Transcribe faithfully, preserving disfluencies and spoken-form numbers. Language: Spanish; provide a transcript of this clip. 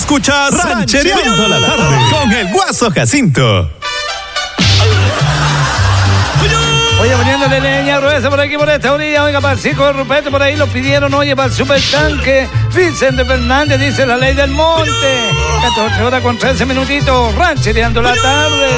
Escuchas Ranchereando la Tarde con el Guaso Jacinto. Oye, poniéndole leña gruesa por aquí, por esta orilla. Oiga, para el circo de Rupete, por ahí lo pidieron. Oye, para el supertanque Vicente Fernández, dice la ley del monte. catorce horas con trece minutitos, Ranchereando la Tarde.